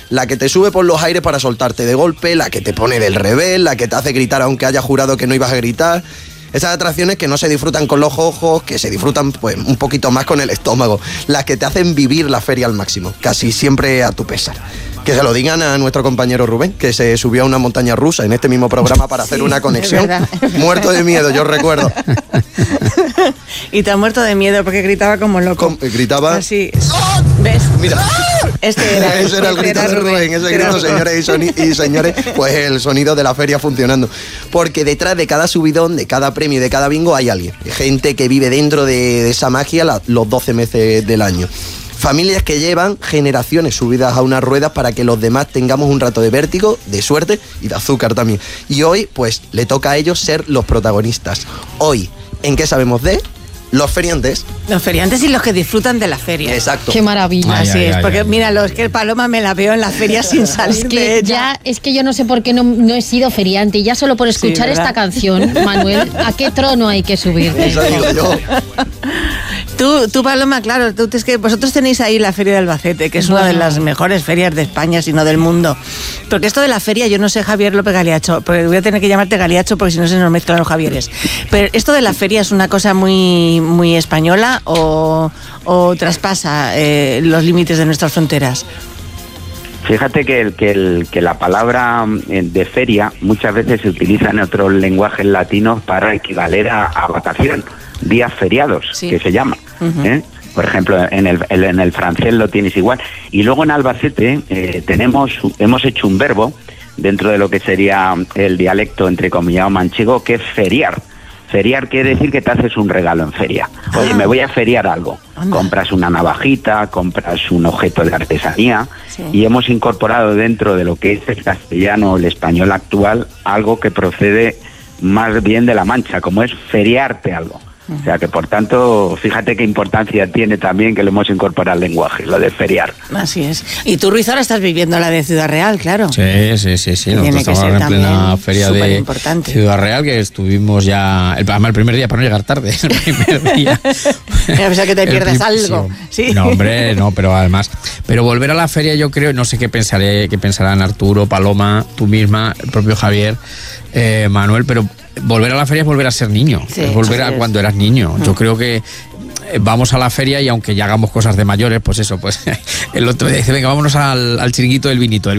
La que te sube por los aires para soltarte de golpe, la que te pone del revés, la que te hace gritar aunque hayas jurado que no ibas a gritar. Esas atracciones que no se disfrutan con los ojos, que se disfrutan pues un poquito más con el estómago. Las que te hacen vivir la feria al máximo, casi siempre a tu pesar. Que se lo digan a nuestro compañero Rubén, que se subió a una montaña rusa en este mismo programa para hacer una conexión. Muerto de miedo, yo recuerdo. Y te has muerto de miedo porque gritaba como loco. Gritaba... Así. ¿Ves? Mira. Ese era el grito de Rubén, ese grito, señores y señores, pues el sonido de la feria funcionando. Porque detrás de cada subidón, de cada premio y de cada bingo hay alguien. Gente que vive dentro de esa magia los 12 meses del año. Familias que llevan generaciones subidas a unas ruedas para que los demás tengamos un rato de vértigo, de suerte y de azúcar también. Y hoy, pues, le toca a ellos ser los protagonistas. Hoy, ¿en qué sabemos de? Los feriantes. Los feriantes y los que disfrutan de la feria. Exacto. Qué maravilla. Así es, porque míralo, es que el Paloma me la veo en la feria sin salir de ella. Es que yo no sé por qué no he sido feriante. Y ya solo por escuchar esta canción, Manuel, ¿a qué trono hay que subirte? Eso digo yo. Tú, Paloma, claro, es que vosotros tenéis ahí la Feria de Albacete, que es una de las mejores ferias de España, si no del mundo. Porque esto de la feria, yo no sé Javier López Galiacho, porque voy a tener que llamarte Galiacho porque si no se nos mezclan los Javieres. Pero esto de la feria es una cosa muy española o traspasa los límites de nuestras fronteras. Fíjate que la palabra de feria muchas veces se utiliza en otros lenguajes latinos para equivaler a vacación, días feriados, sí, que se llama. Uh-huh. Por ejemplo, en el francés lo tienes igual. Y luego en Albacete hemos hecho un verbo dentro de lo que sería el dialecto entrecomillado manchego, que es feriar. Feriar quiere decir que te haces un regalo en feria. Oye, me voy a feriar algo. Compras una navajita, compras un objeto de artesanía, sí, y hemos incorporado dentro de lo que es el castellano, el español actual, algo que procede más bien de la Mancha, como es feriarte algo. O sea que, por tanto, fíjate qué importancia tiene también que lo hemos incorporado al lenguaje, lo de feriar. Así es. Y tú, Ruiz, ahora estás viviendo la de Ciudad Real, claro. Sí. Nosotros estamos ahora en plena feria de Ciudad Real, que estuvimos ya... El primer día, para no llegar tarde, el primer día. A pesar que te pierdas algo. ¿Sí? No, hombre, no, pero además... Pero volver a la feria, yo creo, no sé qué pensarán Arturo, Paloma, tú misma, el propio Javier, Manuel, pero... Volver a la feria es volver a ser niño, sí, es volver a cuando eras niño. Yo creo que vamos a la feria y aunque ya hagamos cosas de mayores, pues eso, pues el otro día dice, venga, vámonos al chiringuito del vinito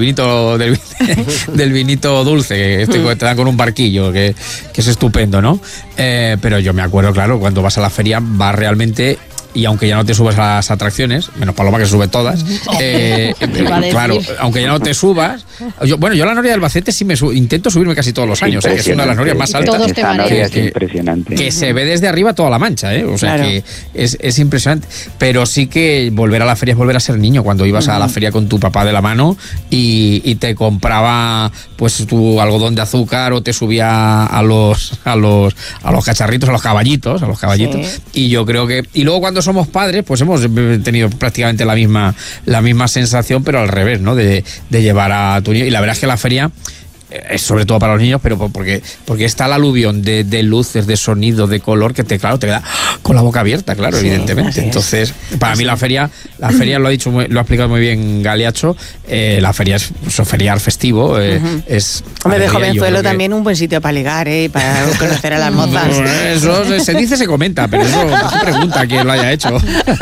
del vinito dulce, que te dan con un barquillo, que es estupendo, ¿no? Pero yo me acuerdo, claro, cuando vas a la feria vas realmente... Y aunque ya no te subas a las atracciones, menos Paloma que se sube todas, claro, aunque ya no te subas... Yo a la Noria del Albacete sí intento subirme casi todos los años, que es una de las norias más altas. Es impresionante. Que se ve desde arriba toda la Mancha, o sea, claro, que es impresionante. Pero sí que volver a la feria es volver a ser niño, cuando ibas a la feria con tu papá de la mano y te compraba pues tu algodón de azúcar o te subía a los cacharritos, a los caballitos. Sí. Y yo creo que... Y luego cuando somos padres, pues hemos tenido prácticamente la misma sensación, pero al revés, ¿no? De llevar a tu niño. Y la verdad es que la feria es sobre todo para los niños, pero porque está el aluvión de luces, de sonido, de color, que te queda con la boca abierta, claro, sí, evidentemente. Entonces, para mí la feria lo ha explicado muy bien Galiacho, la feria es feriar festivo, es... Hombre, de Jovenzuelo también un buen sitio para ligar, para conocer a las mozas. Eso se dice, se comenta, pero eso no se pregunta a quién lo haya hecho.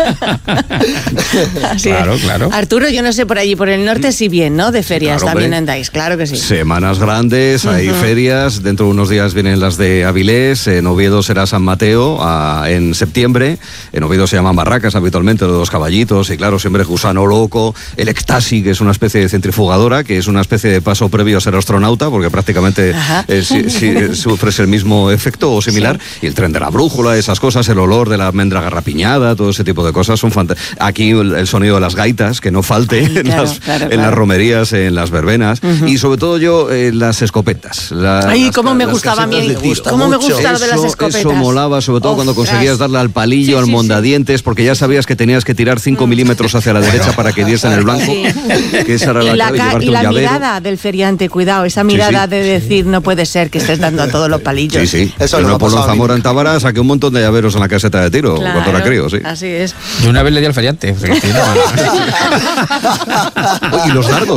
Claro. Arturo, yo no sé, por allí, por el norte sí bien, ¿no? De ferias también andáis, claro que sí. Semanas grandes, hay ferias, dentro de unos días vienen las de Avilés, en Oviedo será San Mateo en septiembre, en Oviedo se llaman barracas habitualmente, lo de los caballitos, y claro, siempre Gusano Loco, el Ectasi, que es una especie de centrifugadora, que es una especie de paso previo a ser astronauta, porque prácticamente sufres el mismo efecto o similar, sí, y el tren de la brújula, esas cosas, el olor de la almendra garrapiñada, todo ese tipo de cosas son fantásticas. Aquí el sonido de las gaitas, que no falte en las romerías, en las verbenas, y sobre todo yo... las escopetas. Cómo me gustaba a mí. Cómo me gustaba de las escopetas. Eso molaba, sobre todo cuando conseguías darle al palillo, al mondadientes, porque ya sabías que tenías que tirar 5 milímetros hacia la derecha para que diese en el blanco. Que esa era la clave, y la mirada del feriante, cuidado, esa mirada de decir, no puede ser que estés dando a todos los palillos. Sí. Eso no por Zamora en Tabara saqué un montón de llaveros en la caseta de tiro, cuando era crío, sí. Así es. Yo una vez le di al feriante. Y los dardos.